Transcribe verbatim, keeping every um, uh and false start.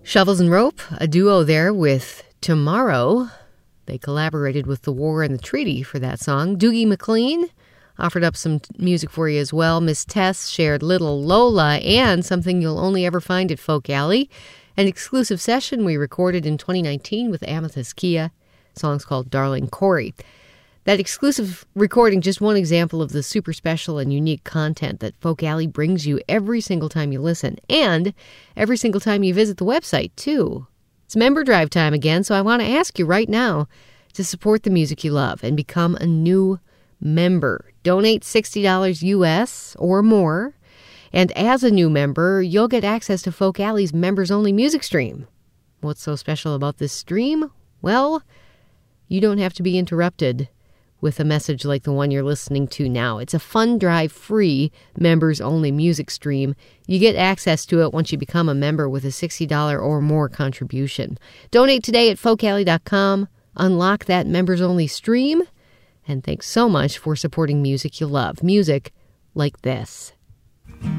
Shovels and Rope, a duo there with Tomorrow. They collaborated with The War and the Treaty for that song. Doogie McLean offered up some music for you as well. Miss Tess shared Little Lola and something you'll only ever find at Folk Alley, an exclusive session we recorded in twenty nineteen with Amethyst Kia. The song's called Darling Corey. That exclusive recording, just one example of the super special and unique content that Folk Alley brings you every single time you listen, and every single time you visit the website, too. It's member drive time again, so I want to ask you right now to support the music you love and become a new member. Donate sixty dollars U S or more, and as a new member, you'll get access to Folk Alley's members-only music stream. What's so special about this stream? Well, you don't have to be interrupted with a message like the one you're listening to now. It's a Fun Drive free members-only music stream. You get access to it once you become a member with a sixty dollars or more contribution. Donate today at folk alley dot com. Unlock that members-only stream. And thanks so much for supporting music you love. Music like this.